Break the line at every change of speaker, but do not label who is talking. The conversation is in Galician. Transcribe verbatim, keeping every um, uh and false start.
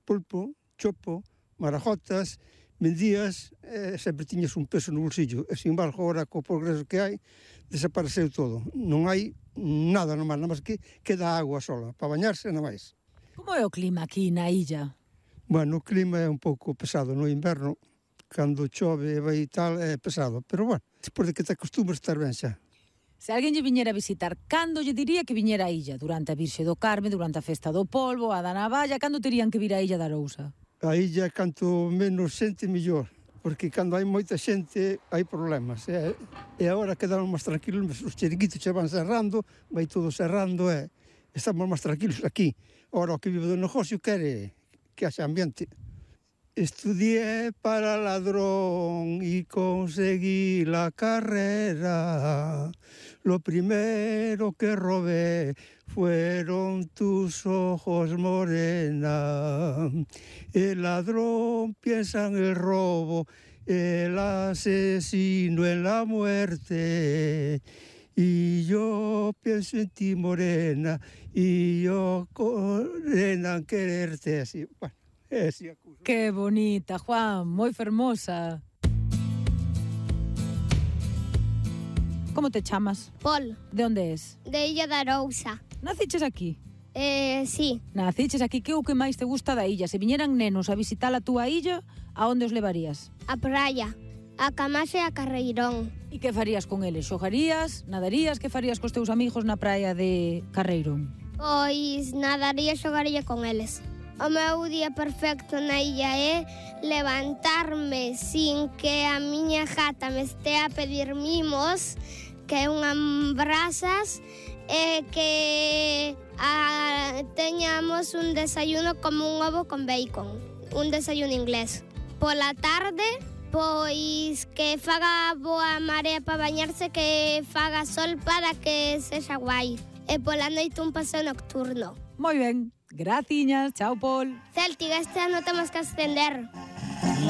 pulpo, chopo, marajotas, vendías, eh, sempre tiñas un peso no bolsillo. E, sin embargo, agora, co progreso que hai, desapareceu todo. Non hai nada nomás, nada máis que queda agua sola, para bañarse, nada máis.
Como é o clima aquí na illa?
Bueno, o clima é un pouco pesado no inverno, cando chove e vai e tal, é pesado. Pero, bueno, despois de que te acostumas, estar ben xa.
Se alguén lle viñera a visitar, cando lle diría que viñera a illa? Durante a Virxe do Carme, durante a Festa do Polvo, a da Navalla, cando terían que vir a Illa de Arousa?
A illa, canto menos xente, mellor, porque cando hai moita xente hai problemas. E, e agora quedamos máis tranquilos, os chiringuitos che van cerrando, vai todo cerrando, e estamos máis tranquilos aquí. Agora, o que vive do negocio quere que haxa ambiente. Estudié para ladrón y conseguí la carrera. Lo primero que robé fueron tus ojos, morena. El ladrón piensa en el robo, el asesino en la muerte. Y yo pienso en ti, morena, y yo, morena, en quererte. Así, bueno. Sí,
que bonita, Juan, moi fermosa. Como te chamas?
Pol.
De onde es?
De Illa de Arousa.
Naciches aquí?
Eh, sí.
Naciches aquí, que é o que máis te gusta da illa? Se viñeran nenos a visitar a túa illa, a onde os levarías?
A praia, a Camaxe e a Carreirón.
E que farías con eles? Xogarías, nadarías? Que farías cos teus amigos na praia de Carreirón?
Pois nadaría e xogaría con eles. O meu día perfecto na illa é levantarme sin que a miña gata me estea a pedir mimos, que é unhas brasas, e que a, teñamos un desayuno como un ovo con bacon, un desayuno inglés. Pola tarde, pois que faga boa marea para bañarse, que faga sol para que sexa guai. E pola noite un paseo nocturno.
Moi ben. Graciñas, chao, Pol.
Celtic, este ano temos que ascender.